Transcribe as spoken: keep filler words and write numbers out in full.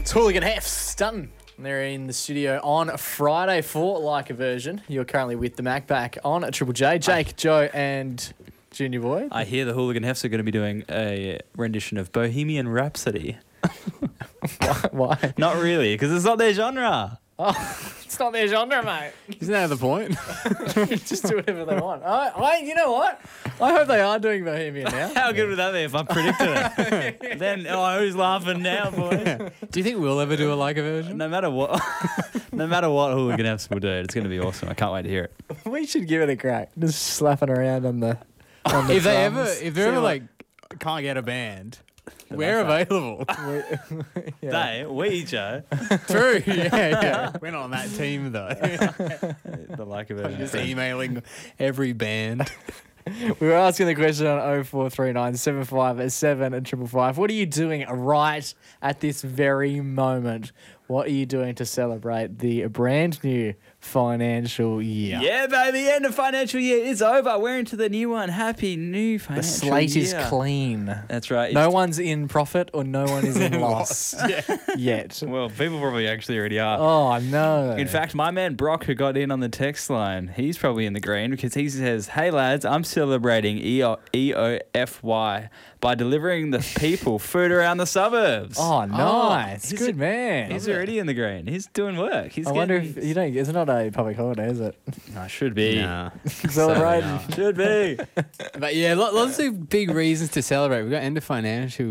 It's Hooligan Hefs done. They're in the studio on Friday for Like a Version. You're currently with the Macback on a Triple J. Jake, Joe, and Junior Boy. I hear the Hooligan Hefs are going to be doing a rendition of Bohemian Rhapsody. Why? Why? Not really, because it's not their genre. Oh, it's not their genre, mate. Isn't that the point? Just do whatever they want. I, I, you know what? I hope they are doing Bohemian now. How good would that be if I predicted it? Then, oh, who's laughing now, boys? Do you think we'll ever do a like a version? No matter what, no matter what Hooligan Hefs will do, it's going to be awesome. I can't wait to hear it. We should give it a crack. Just slapping around on the. On the If they drums. ever, if they're See ever what- like can't get a band, we're available. yeah. They, we, Joe, True. Yeah, yeah. We're not on that team though. the like of Just it. emailing every band. We were asking the question on oh four three nine seven five seven and triple five. What are you doing right at this very moment? What are you doing to celebrate the brand new financial year? Yeah, baby, end of financial year is over. We're into the new one. Happy new The financial slate year. is clean. That's right. No It's- one's in profit or no one is in loss yet. Well, people probably actually already are. Oh, no. In fact, my man Brock, who got in on the text line, he's probably in the green because he says, "Hey lads, I'm celebrating E O F Y by delivering the people food around the suburbs." Oh, nice. he's Good a- man. He's already in the green. He's doing work. He's I wonder getting- if, you know, it's not a public holiday, is it? No, should be. Nah. Celebrating. Should be. But yeah, lo- lots of big reasons to celebrate. We've got end of financial